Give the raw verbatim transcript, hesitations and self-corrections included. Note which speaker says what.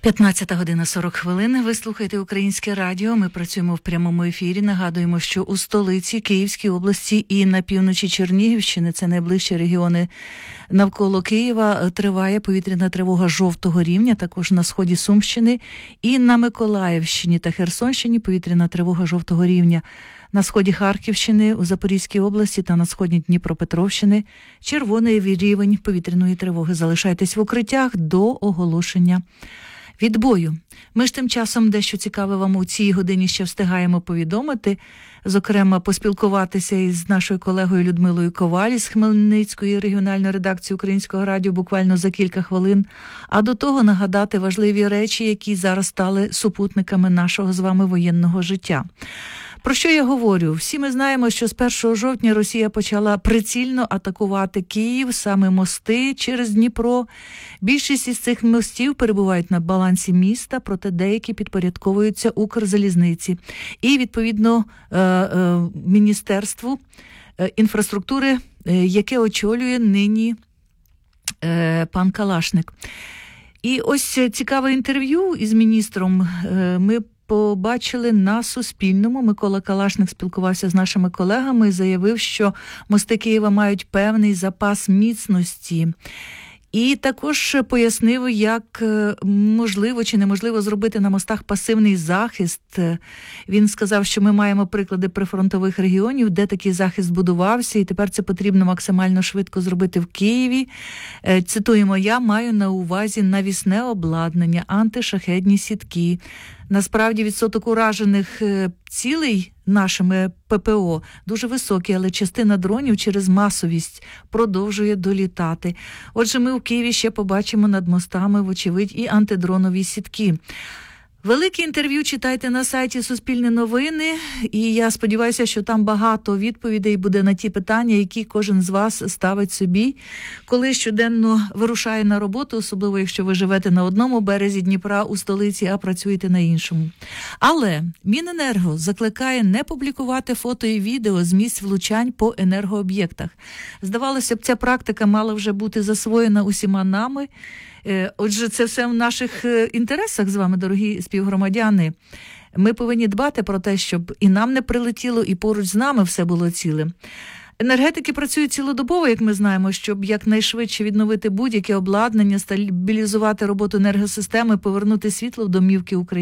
Speaker 1: п'ятнадцята година сорок хвилин. Ви слухаєте Українське радіо. Ми працюємо в прямому ефірі. Нагадуємо, що у столиці Київській області і на півночі Чернігівщини, це найближчі регіони навколо Києва, триває повітряна тривога жовтого рівня, також на сході Сумщини і на Миколаївщині та Херсонщині повітряна тривога жовтого рівня. На сході Харківщини, у Запорізькій області та на сході Дніпропетровщини червоний рівень повітряної тривоги. Залишайтесь в укриттях до оголошення відбою. Ми ж тим часом дещо цікаве вам у цій годині ще встигаємо повідомити, зокрема поспілкуватися із нашою колегою Людмилою Коваль з Хмельницької регіональної редакції Українського радіо буквально за кілька хвилин, а до того нагадати важливі речі, які зараз стали супутниками нашого з вами воєнного життя. Про що я говорю? Всі ми знаємо, що з першого жовтня Росія почала прицільно атакувати Київ, саме мости через Дніпро. Більшість із цих мостів перебувають на балансі міста, проте деякі підпорядковуються Укрзалізниці. І, відповідно, Міністерству інфраструктури, яке очолює нині пан Калашник. І ось цікаве інтерв'ю із міністром ми побачили на Суспільному. Микола Калашник спілкувався з нашими колегами і заявив, що мости Києва мають певний запас міцності. І також пояснив, як можливо чи неможливо зробити на мостах пасивний захист. Він сказав, що ми маємо приклади прифронтових регіонів, де такий захист будувався, і тепер це потрібно максимально швидко зробити в Києві. Цитуємо, я маю на увазі навісне обладнання, антишахедні сітки. Насправді відсоток уражених цілей нашими ППО дуже високий, але частина дронів через масовість продовжує долітати. Отже, ми в Києві ще побачимо над мостами, вочевидь, і антидронові сітки. Велике інтерв'ю читайте на сайті Суспільне новини, і я сподіваюся, що там багато відповідей буде на ті питання, які кожен з вас ставить собі, коли щоденно вирушає на роботу, особливо якщо ви живете на одному березі Дніпра у столиці, а працюєте на іншому. Але Міненерго закликає не публікувати фото і відео з місць влучань по енергооб'єктах. Здавалося б, ця практика мала вже бути засвоєна усіма нами. Отже, це все в наших інтересах з вами, дорогі співгромадяни. Ми повинні дбати про те, щоб і нам не прилетіло, і поруч з нами все було цілим. Енергетики працюють цілодобово, як ми знаємо, щоб якнайшвидше відновити будь-яке обладнання, стабілізувати роботу енергосистеми, повернути світло в домівки України.